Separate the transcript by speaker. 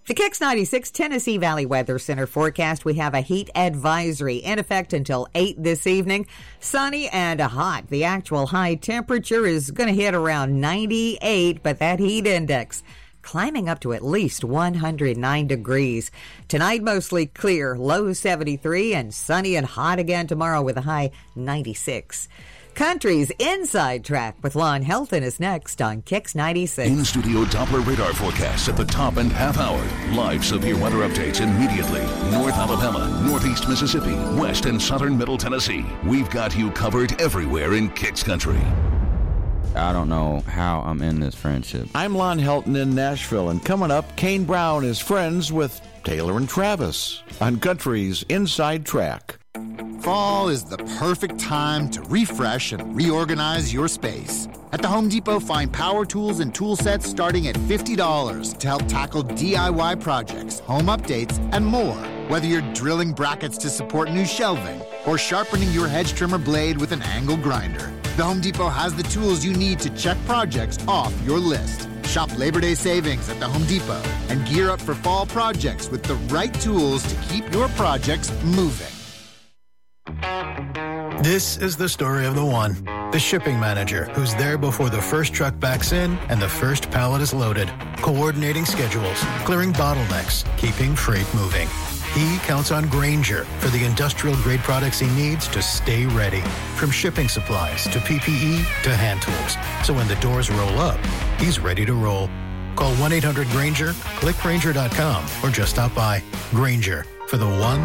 Speaker 1: The Kicks 96 Tennessee Valley Weather Center forecast, we have a heat advisory in effect until 8 this evening. Sunny and hot. The actual high temperature is going to hit around 98, but that heat index climbing up to at least 109 degrees. Tonight, mostly clear, low 73, and sunny and hot again tomorrow with a high 96. Country's Inside Track with Lon Helton is next on Kicks 96.
Speaker 2: In-studio Doppler radar forecasts at the top and half hour. Live severe weather updates immediately. North Alabama, Northeast Mississippi, West and Southern Middle Tennessee. We've got you covered everywhere in Kicks Country.
Speaker 3: I don't know how I'm in this friendship.
Speaker 4: I'm Lon Helton in Nashville, and coming up, Kane Brown is friends with Taylor and Travis on Country's Inside Track.
Speaker 5: Fall is the perfect time to refresh and reorganize your space. At the Home Depot, find power tools and tool sets starting at $50 to help tackle DIY projects, home updates, and more. Whether you're drilling brackets to support new shelving or sharpening your hedge trimmer blade with an angle grinder, the Home Depot has the tools you need to check projects off your list. Shop Labor Day savings at the Home Depot and gear up for fall projects with the right tools to keep your projects moving.
Speaker 6: This is the story of the one, the shipping manager, who's there before the first truck backs in and the first pallet is loaded, coordinating schedules, clearing bottlenecks, keeping freight moving. He counts on Grainger for the industrial-grade products he needs to stay ready, from shipping supplies to PPE to hand tools. So when the doors roll up, he's ready to roll. Call 1-800-GRAINGER, click Grainger.com, or just stop by. Grainger, for the one